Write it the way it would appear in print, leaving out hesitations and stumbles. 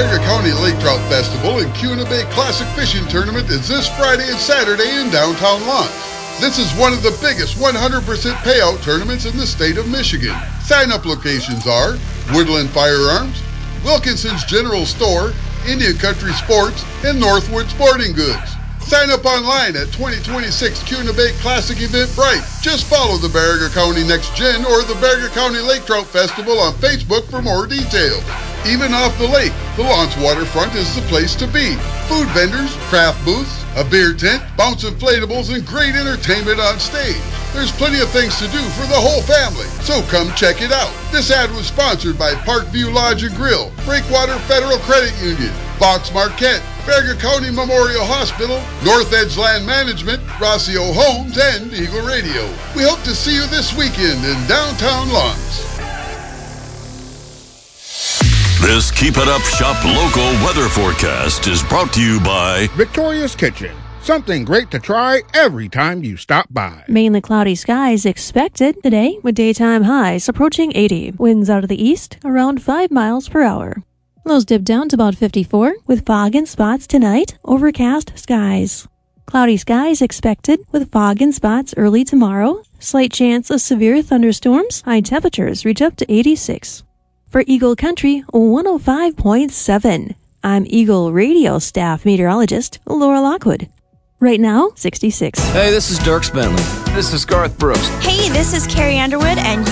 Bexar County Lake Trout Festival and Kuna Bay Classic Fishing Tournament is this Friday and Saturday in downtown Lawrence. This is one of the biggest 100% payout tournaments in the state of Michigan. Sign-up locations are Woodland Firearms, Wilkinson's General Store, Indian Country Sports, and Northwood Sporting Goods. Sign up online at 2026 Kuna Bay Classic Eventbrite. Just follow the Bexar County Next Gen or the Bexar County Lake Trout Festival on Facebook for more details. Even off the lake, the Lawrence waterfront is the place to be. Food vendors, craft booths, a beer tent, bounce inflatables, and great entertainment on stage. There's plenty of things to do for the whole family, so come check it out. This ad was sponsored by Parkview Lodge and Grill, Breakwater Federal Credit Union, Fox Marquette, Bexar County Memorial Hospital, North Edge Land Management, Rossio Homes, and Eagle Radio. We hope to see you this weekend in downtown Lawrence. This Keep It Up Shop local weather forecast is brought to you by Victoria's Kitchen. Something great to try every time you stop by. Mainly cloudy skies expected today with daytime highs approaching 80. Winds out of the east around 5 miles per hour. Lows dip down to about 54 with fog in spots tonight, overcast skies. Cloudy skies expected with fog in spots early tomorrow. Slight chance of severe thunderstorms. High temperatures reach up to 86. For Eagle Country 105.7, I'm Eagle Radio staff meteorologist Laura Lockwood. Right now, 66. Hey, this is Dirk Bentley. This is Garth Brooks. Hey, this is Carrie Underwood, and